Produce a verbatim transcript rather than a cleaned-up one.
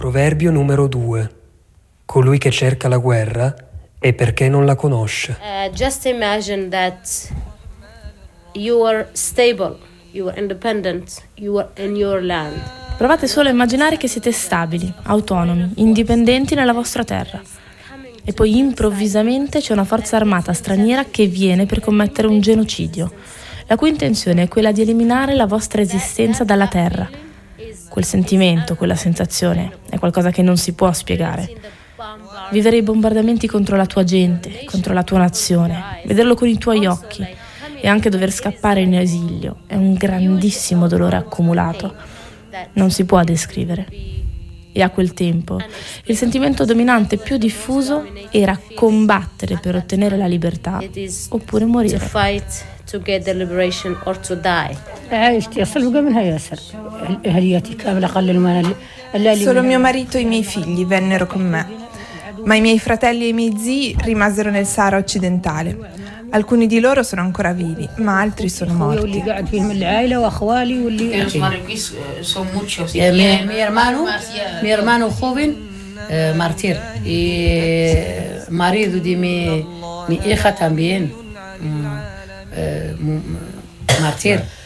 Proverbio numero due. Colui che cerca la guerra è perché non la conosce. Uh, just imagine that you are stable, you are independent, you are in your land. Provate solo a immaginare che siete stabili, autonomi, indipendenti nella vostra terra. E poi improvvisamente c'è una forza armata straniera che viene per commettere un genocidio, la cui intenzione è quella di eliminare la vostra esistenza dalla terra. Quel sentimento, quella sensazione è qualcosa che non si può spiegare. Vivere i bombardamenti contro la tua gente, contro la tua nazione, vederlo con i tuoi occhi e anche dover scappare in esilio è un grandissimo dolore accumulato. Non si può descrivere. E a quel tempo il sentimento dominante più diffuso era combattere per ottenere la libertà oppure morire. To get the liberation or to die. Solo mio marito e i miei figli vennero con me, ma i miei fratelli e i miei zii rimasero nel Sahara occidentale. Alcuni di loro sono ancora vivi, ma altri sono morti. Mi hermano, mi hermano joven, eh, martir, y marido di mi, mi hija también, mm, eh, martir.